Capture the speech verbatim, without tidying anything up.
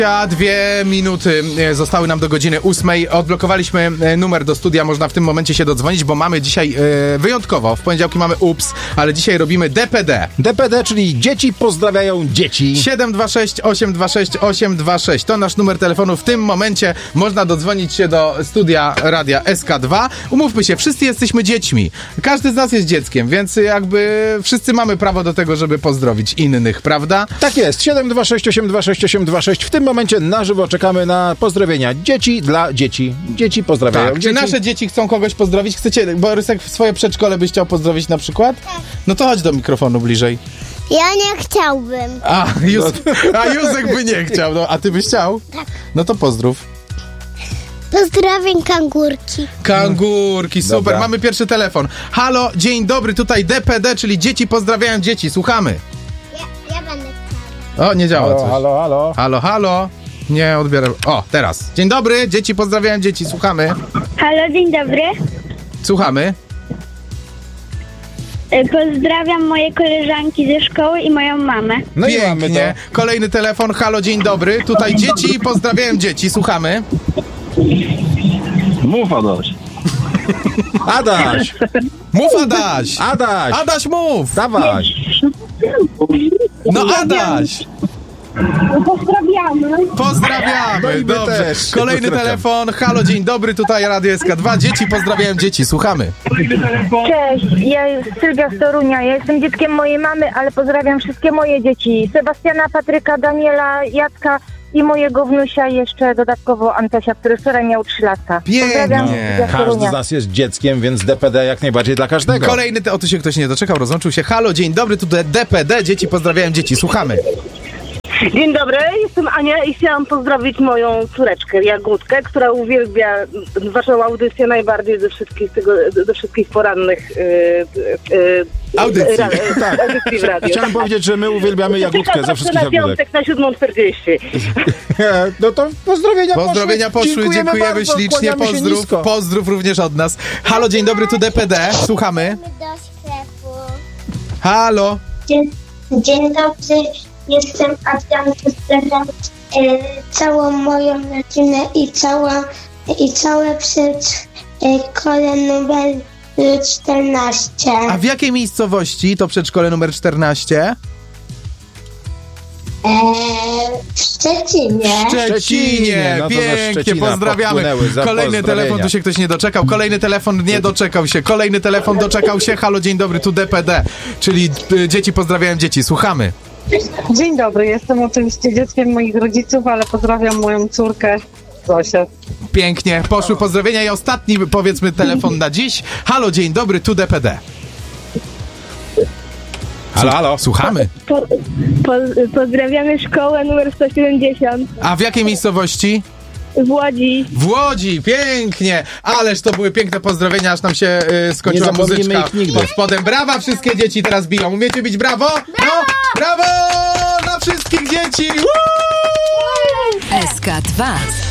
Dwie minuty zostały nam do godziny ósmej. Odblokowaliśmy numer do studia, można w tym momencie się dodzwonić, bo mamy dzisiaj e, wyjątkowo, w poniedziałki mamy ups, ale dzisiaj robimy D P D. D P D, czyli dzieci pozdrawiają dzieci. siedem dwa sześć osiem dwa sześć osiem dwa sześć to nasz numer telefonu. W tym momencie można dodzwonić się do studia Radia S K dwa. Umówmy się, wszyscy jesteśmy dziećmi. Każdy z nas jest dzieckiem, więc jakby wszyscy mamy prawo do tego, żeby pozdrowić innych, prawda? Tak jest, siedem dwa sześć osiem dwa sześć osiem dwa sześć. W tym momencie na żywo czekamy na pozdrowienia dzieci dla dzieci. Dzieci pozdrawiają Tak, dzieci. czy nasze dzieci chcą kogoś pozdrowić? Chcecie, Borysek, swoje przedszkole byś chciał pozdrowić na przykład? Tak. No to chodź do mikrofonu bliżej. Ja nie chciałbym. A, Józ, a Józek by nie chciał, no, a ty byś chciał? Tak. No to pozdrów. Pozdrawiam kangurki. Kangurki, super, Dobra. mamy pierwszy telefon. Halo, dzień dobry, tutaj D P D, czyli dzieci pozdrawiają dzieci, słuchamy. Ja, ja będę chciała. O, nie działa Halo, coś. halo, halo. Halo, halo. Nie odbieram. O, teraz. Dzień dobry, dzieci pozdrawiają dzieci, słuchamy. Halo, dzień dobry. Słuchamy. Pozdrawiam moje koleżanki ze szkoły i moją mamę. No i mamy Pięknie. to. Kolejny telefon. Halo, dzień dobry. Tutaj dzieci pozdrawiają dzieci. Słuchamy. Mów, Adaś. Adaś, Mów, Adaś. Adaś, Adaś, mów. dawaj. No, Adaś. Pozdrawiamy. Pozdrawiamy. No i my Dobrze. też. Kolejny Pozdrawiam. telefon. Halo, dzień dobry. Tutaj Radio S K dwa. Dzieci pozdrawiają dzieci. Słuchamy. Cześć, ja jestem Sylwia z Torunia. Ja jestem dzieckiem mojej mamy, ale pozdrawiam wszystkie moje dzieci. Sebastiana, Patryka, Daniela, Jacka i mojego wnusia jeszcze dodatkowo Antosia, który wczoraj miał trzy latka. Pozdrawiam Pięknie. Sylwia z Każdy Torunia. z nas jest dzieckiem, więc D P D jak najbardziej dla każdego. Kolejny te... O, tu się ktoś nie doczekał. Rozłączył się. Halo, dzień dobry. Tutaj D P D. Dzieci pozdrawiają dzieci. Słuchamy. Dzień dobry, jestem Ania i chciałam pozdrowić moją córeczkę Jagódkę, która uwielbia waszą audycję najbardziej ze wszystkich, tego, ze wszystkich porannych yy, yy, Audycji. Ra, Tak. audycji w radiu. Chciałem powiedzieć, że my uwielbiamy Jagódkę ze wszystkich na jagódek. piątek na siódmą czterdzieści. No to pozdrowienia poszły. Pozdrowienia poszły, dziękujemy, dziękujemy bardzo, ślicznie, kłaniamy się pozdrów, nisko. pozdrów również od nas. Halo, dzień dobry, tu D P D, słuchamy. Idziemy do sklepu. Halo, Dzień, dzień dobry, jestem Adrian, pozdrawiam e, całą moją rodzinę i, cała, i całe przedszkole numer czternaście. a w jakiej miejscowości to przedszkole numer czternaście? E, w Szczecinie. W Szczecinie, Szczecinie, no to ze pięknie, Szczecina pozdrawiamy. popłynęły za Kolejny pozdrowienia. telefon, tu się ktoś nie doczekał, kolejny telefon nie doczekał się, kolejny telefon doczekał się. Halo, dzień dobry, tu D P D, czyli y, dzieci pozdrawiają dzieci, słuchamy. Dzień dobry, jestem oczywiście dzieckiem moich rodziców, ale pozdrawiam moją córkę Zosię. Pięknie, poszły pozdrowienia i ostatni, powiedzmy, telefon na dziś. Halo, dzień dobry, tu D P D. Halo, halo. Słuchamy. Po, po, pozdrawiamy szkołę numer sto siedemdziesiąt A w jakiej miejscowości? w Łodzi. W Łodzi, pięknie! Ależ to były piękne pozdrowienia, aż nam się y, skończyła Nie zapomnimy muzyczka ich nigdy. pod spodem. Brawa, wszystkie dzieci teraz biją. Umiecie bić brawo? No! Brawo! Dla wszystkich dzieci! Woo! S K dwa.